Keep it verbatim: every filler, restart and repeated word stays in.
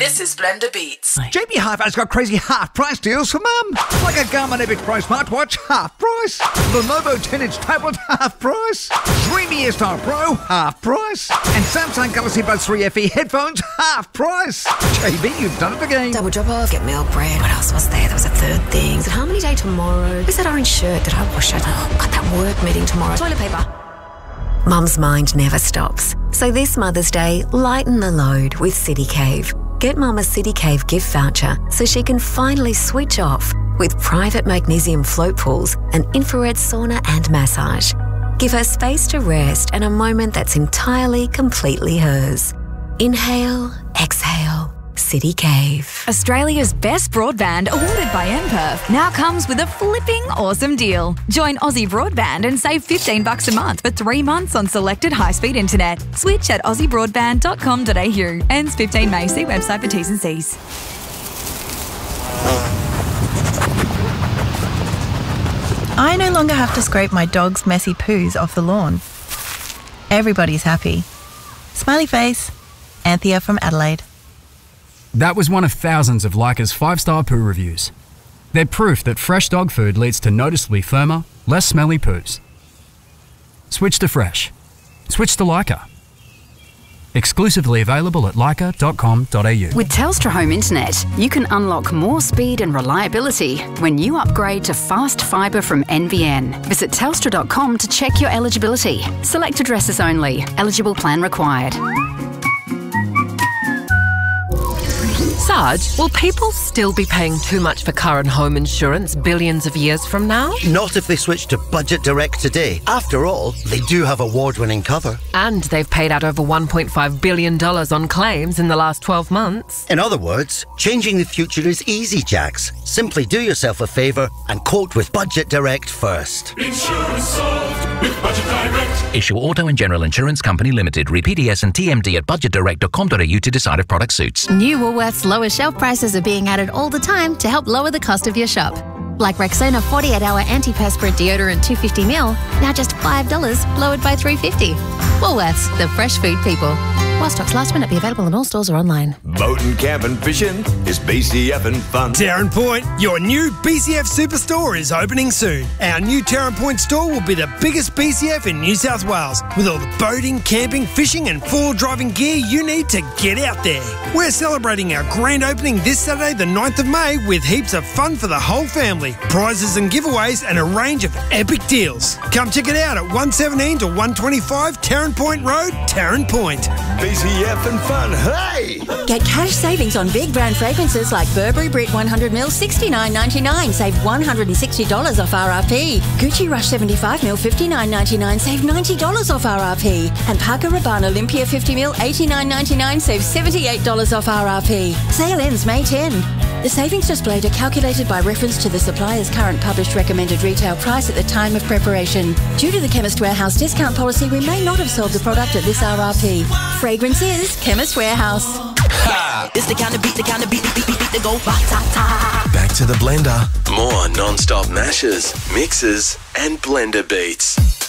This is Blender Beats. J B Hi-Fi's got crazy half-price deals for mum. Like a Garmin Epic Pro smartwatch, half price. Lenovo ten-inch tablet, half price. Dreamy Airstyle Pro, half price. And Samsung Galaxy Buds three F E headphones, half price. J B, you've done it again. Double drop off, get milk bread. What else was there? There was a third thing. Is it Harmony Day tomorrow? Where's that orange shirt? Did I wash it? Oh, got that work meeting tomorrow. Toilet paper. Mum's mind never stops. So this Mother's Day, lighten the load with City Cave. Get Mum a City Cave gift voucher so she can finally switch off with private magnesium float pools, an infrared sauna and massage. Give her space to rest and a moment that's entirely, completely hers. Inhale, exhale, City Cave. Australia's best broadband, awarded by M Perth, now comes with a flipping awesome deal. Join Aussie Broadband and save fifteen bucks a month for three months on selected high-speed internet. Switch at aussie broadband dot com dot a u. Ends fifteen May. See website for T's and C's. I no longer have to scrape my dog's messy poos off the lawn. Everybody's happy. Smiley face. Anthea from Adelaide. That was one of thousands of Leica's five-star poo reviews. They're proof that fresh dog food leads to noticeably firmer, less smelly poos. Switch to fresh. Switch to Leica. Exclusively available at leica dot com dot a u. With Telstra Home Internet, you can unlock more speed and reliability when you upgrade to fast fibre from N B N. Visit telstra dot com to check your eligibility. Select addresses only. Eligible plan required. Sarge, will people still be paying too much for car and home insurance billions of years from now? Not if they switch to Budget Direct today. After all, they do have award-winning cover. And they've paid out over one point five billion dollars on claims in the last twelve months. In other words, changing the future is easy, Jax. Simply do yourself a favour and quote with Budget Direct first. Insurance solved with Budget Direct. Issue Auto and General Insurance Company Limited. Read P D S and T M D at budget direct dot com dot a u to decide if product suits. New Woolworths lower shelf prices are being added all the time to help lower the cost of your shop. Like Rexona forty-eight hour antiperspirant deodorant two hundred fifty milliliters, now just five dollars, lowered by three dollars fifty. Woolworths, the fresh food people. While stocks last, may not be available in all stores or online. Boating, camping, fishing is B C F and fun. Tarrant Point, your new B C F Superstore is opening soon. Our new Tarrant Point store will be the biggest B C F in New South Wales, with all the boating, camping, fishing and four-wheel driving gear you need to get out there. We're celebrating our grand opening this Saturday the ninth of May with heaps of fun for the whole family, prizes and giveaways and a range of epic deals. Come check it out at one seventeen to one twenty-five Tarrant Point Road, Tarrant Point. B C F and fun, hey! Get cash savings on big brand fragrances like Burberry Brit one hundred milliliters, sixty-nine ninety-nine, save one hundred sixty dollars off R R P. Gucci Rush seventy-five milliliters, fifty-nine ninety-nine, save ninety dollars off R R P. And Parker Rabanne Olympia fifty milliliters, eighty-nine ninety-nine, save seventy-eight dollars off R R P. Sale ends May tenth. The savings displayed are calculated by reference to the supplier's current published recommended retail price at the time of preparation. Due to the Chemist Warehouse discount policy, we may not have sold the product at this R R P. Fragrance is Chemist Warehouse. Ha! It's the kind of beat, the kind of beat, beat, beat, beat, that go ba-ta-ta. Back to the blender. More non-stop mashes, mixes, and blender beats.